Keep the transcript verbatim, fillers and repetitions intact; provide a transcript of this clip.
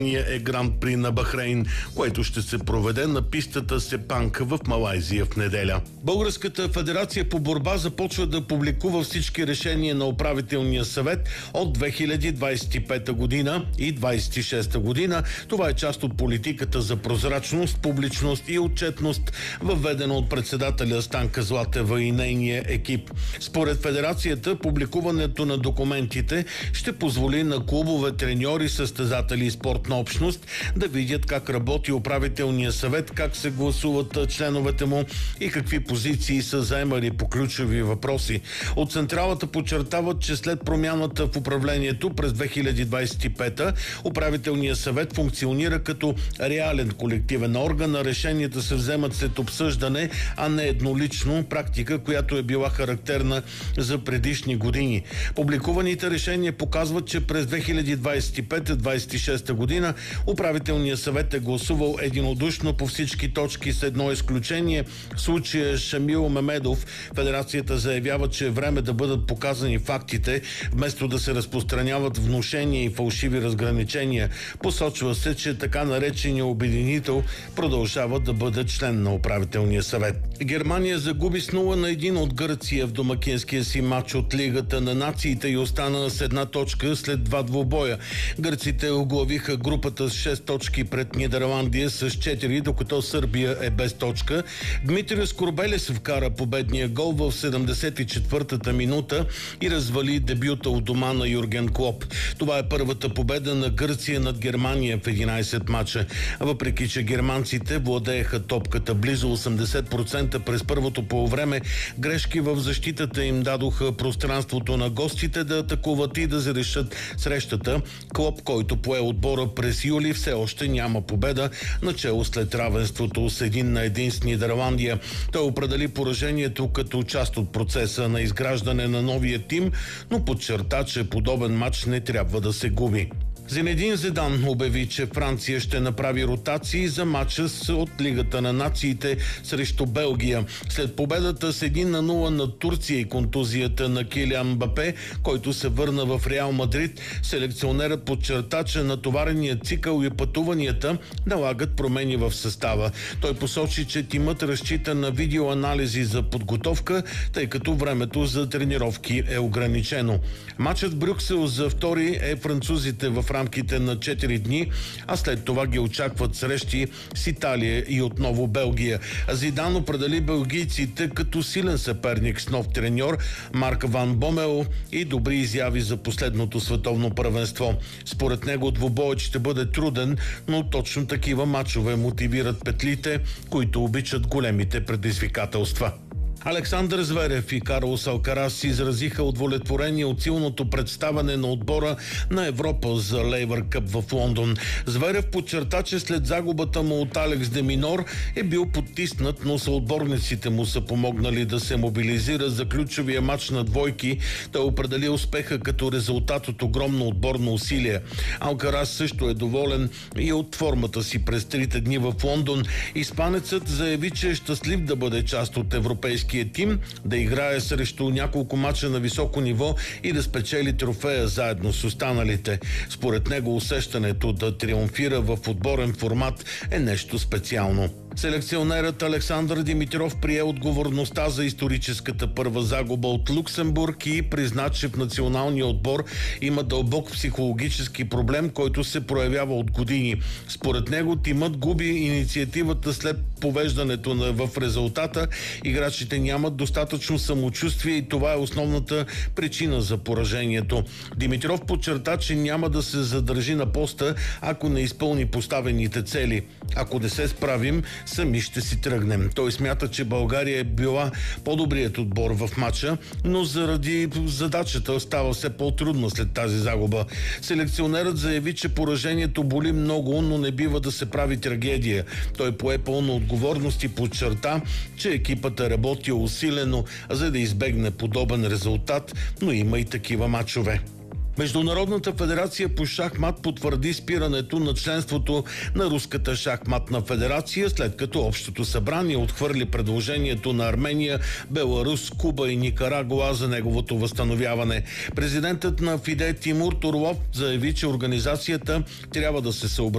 е Гран-при на Бахрейн, което ще се проведе на пистата Сепанг в Малайзия в неделя. Българската федерация по борба започва да публикува всички решения на управителния съвет от две хиляди двадесет и пета година и двадесет и шеста година. Това е част от политиката за прозрачност, публичност и отчетност, въведена от председателя Станка Златева и нейния екип. Според федерацията, публикуването на документите ще позволи на клубове, треньори, състезатели и спортна общност да видят как работи управителния съвет, как се гласуват членовете му и какви позиции са заемали по ключови въпроси. От централата подчертават, че след промяната в управлението през две хиляди двадесет и пета управителният съвет функционира като реален колективен орган, а решенията се вземат след обсъждане, а не еднолично, практика, която е била характерна за предишни години. Публикуваните решения показват, че през две хиляди двадесет и пета двадесет и шеста година управителният съвет е гласувал единодушно по всички точки с едно изключение. В случая Шамил Мемедов, федерацията заявява, че е време да бъдат показани фактите, вместо да се разпространяват внушения и фалшиви разграничения. Посочва се, че така наречения обединител продължава да бъде член на управителния съвет. Германия загуби с нула на един от Гърция в домакинския си матч от Лигата на нациите и остана с една точка след два двубоя. Гърците оглавиха групата с шест точки пред Нидерландия с четири, докато Сърбия е без точка. Дмитрий Скорбелес вкара победния гол в седемдесет и четвъртата минута и развали дебюта от дома на Юрген Клоп. Това е първата победа на Гърция над Германия в единадесет мача. Въпреки че германците владееха топката близо осемдесет процента през първото полувреме, грешки в защитата им дадоха пространството на гостите да атакуват и да зарешат срещата. Клоп, който пое отбора през юли, все още няма победа, начело след равенството с един на един с Нидерландия. Той определи поражението като част от процеса на изграждане на новия тим, но подчерта, че подобен матч не трябва да се губи. Зинедин Зидан обяви, че Франция ще направи ротации за матча от Лигата на нациите срещу Белгия. След победата с един на нула на Турция и контузията на Килиан Мбапе, който се върна в Реал Мадрид, селекционерът подчерта, че натовареният цикъл и пътуванията налагат промени в състава. Той посочи, че тимът разчита на видеоанализи за подготовка, тъй като времето за тренировки е ограничено. Матчът в Брюксел за втори е французите в рамките на четири дни, а след това ги очакват срещи с Италия и отново Белгия. Зидан определи белгийците като силен съперник с нов треньор Марк Ван Бомел и добри изяви за последното световно първенство. Според него двубоят ще бъде труден, но точно такива мачове мотивират петлите, които обичат големите предизвикателства. Александър Зверев и Карлос Алкарас изразиха удовлетворение от силното представяне на отбора на Европа за Лейвър Къп в Лондон. Зверев подчерта, че след загубата му от Алекс де Минор е бил потиснат, но съотборниците му са помогнали да се мобилизира за ключовия матч на двойки. Той определи успеха като резултат от огромно отборно усилие. Алкарас също е доволен и от формата си през трите дни в Лондон. Испанецът заяви, че е щастлив да бъде част от европейски тим, да играе срещу няколко мача на високо ниво и да спечели трофея заедно с останалите. Според него усещането да триумфира в отборен формат е нещо специално. Селекционерът Александър Димитров прие отговорността за историческата първа загуба от Люксембург и призна, че в националния отбор има дълбок психологически проблем, който се проявява от години. Според него тимът губи инициативата след повеждането на, в резултата. Играчите нямат достатъчно самочувствие и това е основната причина за поражението. Димитров подчерта, че няма да се задържи на поста, ако не изпълни поставените цели. Ако не се справим, сами ще си тръгнем. Той смята, че България е била по-добрият отбор в матча, но заради задачата става все по-трудно след тази загуба. Селекционерът заяви, че поражението боли много, но не бива да се прави трагедия. Той пое пълна отговорност и подчерта, че екипът е работил усилено, за да избегне подобен резултат, но има и такива мачове. Международната федерация по шахмат потвърди спирането на членството на Руската шахматна федерация, след като Общото събрание отхвърли предложението на Армения, Беларус, Куба и Никарагуа за неговото възстановяване. Президентът на ФИДЕ Тимур Турлов заяви, че организацията трябва да се съобрази